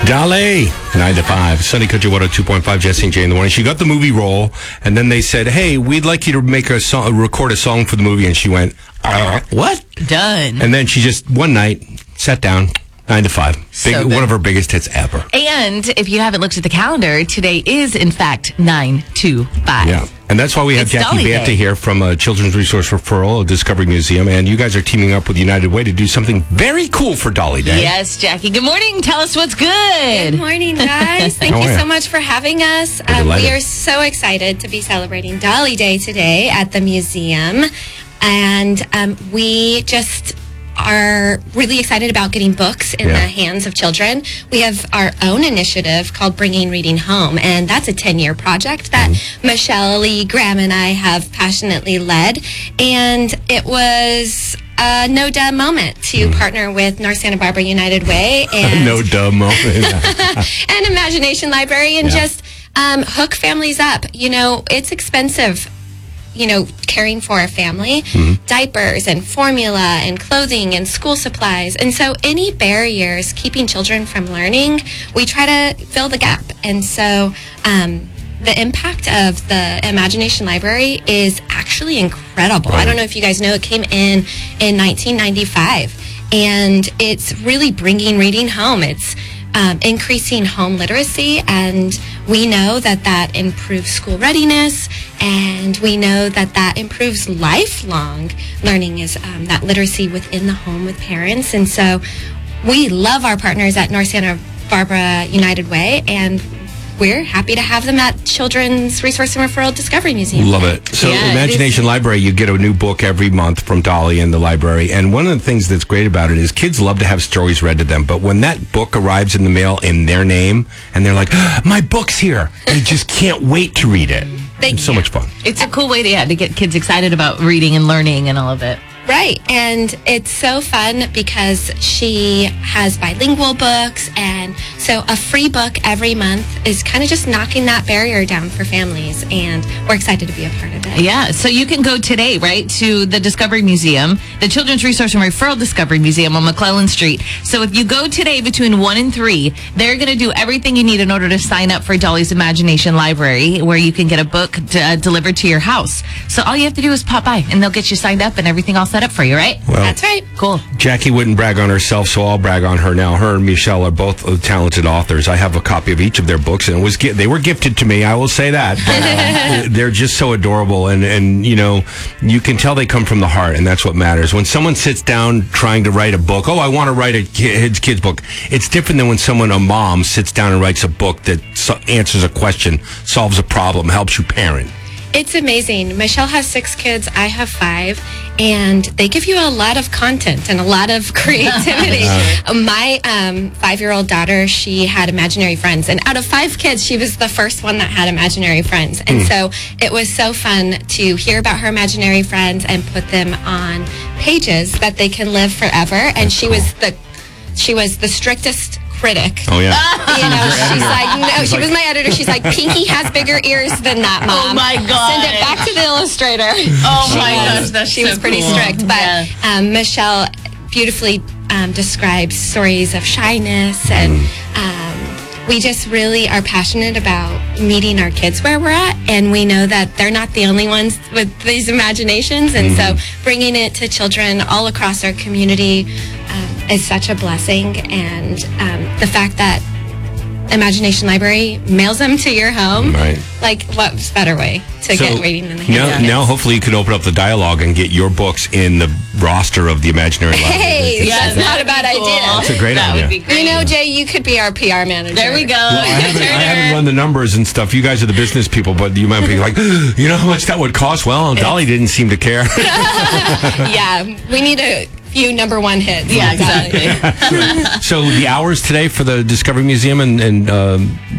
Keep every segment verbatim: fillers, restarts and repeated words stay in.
Dolly, nine to five. Sunny Country one oh two point five, Jesse and Jay in the morning. She got the movie role, and then they said, hey, we'd like you to make a song, record a song for the movie. And she went, uh, what? Done. And then she just, one night, sat down, nine to five. Big, So one of her biggest hits ever. And if you haven't looked at the calendar, today is, in fact, nine to five. Yeah. And that's why we have It's Jackie Dolly Banta Day. here from uh, Children's Resource Referral, a Discovery Museum. And you guys are teaming up with United Way to do something very cool for Dolly Day. Yes, Jackie. Good morning. Tell us what's good. Good morning, guys. Thank How you are so you? much for having us. We're Um, we delighted. are so excited to be celebrating Dolly Day today at the museum. And um, we just are really excited about getting books in Yeah. the hands of children. We have our own initiative called Bringing Reading Home, and that's a ten-year project that Mm-hmm. Michelle Lee Graham and I have passionately led. And it was a no-duh moment to partner with North Santa Barbara United Way and Mm-hmm. No dumb moment. and Imagination Library and Yeah. just um, hook families up. You know, it's expensive, you know, caring for a family, Mm-hmm. diapers and formula and clothing and school supplies. And so any barriers keeping children from learning, we try to fill the gap. And so um, the impact of the Imagination Library is actually incredible. I don't know if you guys know, it came in in nineteen ninety-five. And it's really bringing reading home. It's um, increasing home literacy, and we know that that improves school readiness, and we know that that improves lifelong learning, is um, that literacy within the home with parents. And so we love our partners at North Santa Barbara United Way, and we're happy to have them at Children's Resource and Referral Discovery Museum. Love it. So, Yeah, it Imagination Library, you get a new book every month from Dolly in the library. And one of the things that's great about it is kids love to have stories read to them. But when that book arrives in the mail in their name, and they're like, my book's here, they just can't wait to read it. They It's so can't. much fun. It's a cool way to, yeah, to get kids excited about reading and learning and all of it. Right, and it's so fun because she has bilingual books, and so a free book every month is kind of just knocking that barrier down for families, and we're excited to be a part of it. Yeah, so you can go today, right, to the Discovery Museum, the Children's Resource and Referral Discovery Museum on McClellan Street. So if you go today between one and three, they're going to do everything you need in order to sign up for Dolly's Imagination Library, where you can get a book d- uh, delivered to your house. So all you have to do is pop by, and they'll get you signed up and everything all set up for you, right? Well, That's right. Cool. Jackie wouldn't brag on herself, so I'll brag on her now. Her and Michelle are both uh, talented authors. I have a copy of each of their books, and it was gi- they were gifted to me. I will say that. But, um, they're just so adorable, and and you know, you can tell they come from the heart, and that's what matters. When someone sits down trying to write a book, oh, I want to write a kids kids book. It's different than when someone, a mom, sits down and writes a book that so- answers a question, solves a problem, helps you parent. It's amazing. Michelle has six kids, I have five, and they give you a lot of content and a lot of creativity. My um, five-year-old daughter, she had imaginary friends, and out of five kids, she was the first one that had imaginary friends. And so it was so fun to hear about her imaginary friends and put them on pages that they can live forever. And she was the she was the strictest critic. Oh yeah. You know, she's like, no, she was my editor. She's like, Pinky has bigger ears than that, Mom. Oh, my God. Send it back to the illustrator. Oh, She my was- gosh, that's She so was pretty cool. strict. But Yeah. um, Michelle beautifully um, describes stories of shyness, and um, we just really are passionate about meeting our kids where we're at, and we know that they're not the only ones with these imaginations, and so bringing it to children all across our community um, is such a blessing. And um, the fact that Imagination Library mails them to your home, Right. like, what's better way to So get reading in the hands now, of kids? now, hopefully, you can open up the dialogue and get your books in the roster of the Imaginary Library. Hey, Yeah, that's not a bad that'd be cool. idea. That's a great that idea. Would be great. You know, Jay, you could be our P R manager. There we go. Well, I haven't, I Turner. haven't run the numbers and stuff. You guys are the business people, but you might be like, you know how much that would cost? Well, Dolly didn't seem to care. Yeah, we need a few number one hits. Yeah, exactly. So the hours today for the Discovery Museum, and, and um,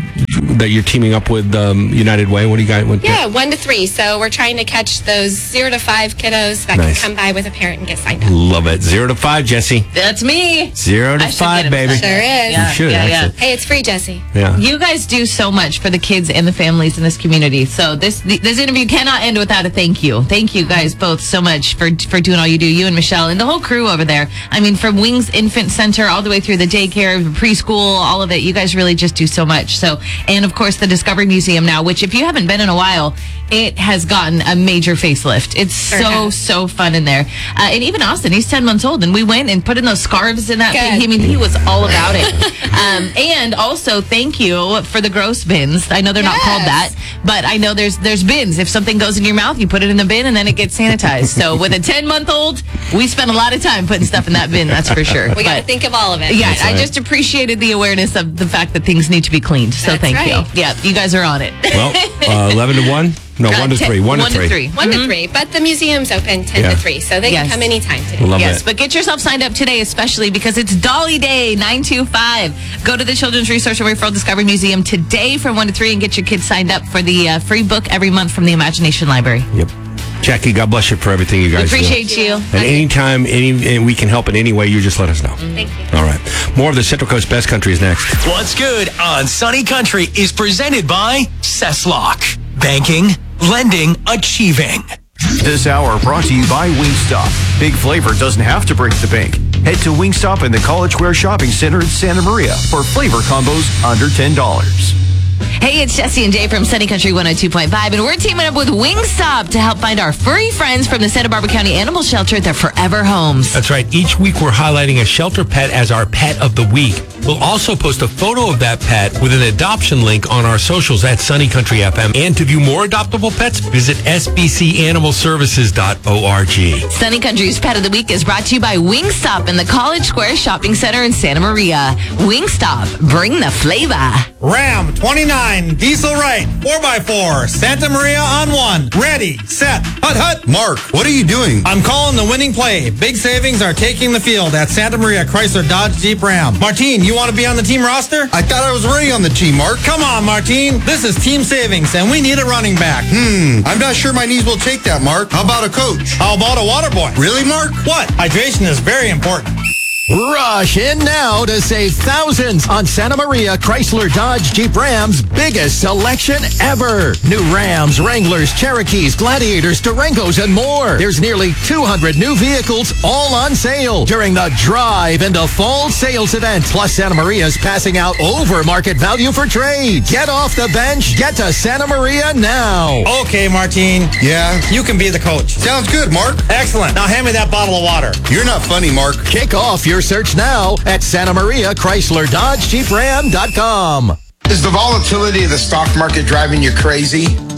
that you're teaming up with um, United Way. What do you got? What, Yeah, one to three. So we're trying to catch those zero to five kiddos that Nice. can come by with a parent and get signed up. Love it. Zero to five, Jesse. That's me. Zero to I should five, get him baby. signed. Sure is. Yeah, You should, yeah, yeah. actually. Hey, it's free, Jesse. Yeah. You guys do so much for the kids and the families in this community. So this this interview cannot end without a thank you. Thank you guys both so much for for doing all you do. You and Michelle and the whole crew over there. I mean, from Wings Infant Center all the way through the daycare, preschool, all of it. You guys really just do so much. So, and of course the Discovery Museum now, which if you haven't been in a while, it has gotten a major facelift. It's Sure so has. so fun in there. Uh, and even Austin, he's ten months old, and we went and put in those scarves in that Good. thing. I mean, he was all about it. um, and also, thank you for the gross bins. I know they're not called that, Yes. but I know there's there's bins. If something goes in your mouth, you put it in the bin, and then it gets sanitized. So with a ten month old, we spent a lot of time putting stuff in that bin. That's for sure. We got to But, think of all of it. yeah, I right. just appreciated the awareness of the fact that things need to be cleaned. So That's thank right. you. Yeah, you guys are on it. Well, uh, eleven to one? No, Uh, one to ten- three. One, one to three. One to three. But the museum's open ten Yeah. to three, so they Yes. can come anytime today. Love Yes, it. but get yourself signed up today, especially because it's Dolly Day, nine two five. Go to the Children's Resource and Referral Discovery Museum today from one to three and get your kids signed up for the uh, free book every month from the Imagination Library. Yep. Jackie, God bless you for everything you We guys appreciate do. you. And anytime any, and we can help in any way, you just let us know. Thank you. All right. More of the Central Coast Best Country is next. What's Good on Sunny Country is presented by Cesslock. Banking, lending, achieving. This hour brought to you by Wingstop. Big flavor doesn't have to break the bank. Head to Wingstop in the College Square Shopping Center in Santa Maria for flavor combos under ten dollars. Hey, it's Jesse and Jay from Sunny Country one oh two point five, and we're teaming up with Wingstop to help find our furry friends from the Santa Barbara County Animal Shelter their forever homes. That's right. Each week we're highlighting a shelter pet as our pet of the week. We'll also post a photo of that pet with an adoption link on our socials at Sunny Country F M. And to view more adoptable pets, visit s b c animal services dot org. Sunny Country's Pet of the Week is brought to you by Wingstop in the College Square Shopping Center in Santa Maria. Wingstop, bring the flavor. Ram twenty-nine, diesel right, four by four, Santa Maria on one. Ready, set, hut hut. Mark, what are you doing? I'm calling the winning play. Big savings are taking the field at Santa Maria Chrysler Dodge Jeep Ram. Martine, you want to be on the team roster? I thought I was already on the team, Mark. Come on, Martine. This is team savings, and we need a running back. Hmm, I'm not sure my knees will take that, Mark. How about a coach? How about a water boy? Really, Mark? What? Hydration is very important. Rush in now to save thousands on Santa Maria Chrysler Dodge Jeep Ram's biggest selection ever. New Rams, Wranglers, Cherokees, Gladiators, Durangos, and more. There's nearly two hundred new vehicles all on sale during the Drive into Fall sales event. Plus, Santa Maria's passing out over market value for trades. Get off the bench. Get to Santa Maria now. Okay, Martine. Yeah? You can be the coach. Sounds good, Mark. Excellent. Now hand me that bottle of water. You're not funny, Mark. Kick off your search now at Santa Maria Chrysler Dodge Jeep Ram dot com. Is the volatility of the stock market driving you crazy?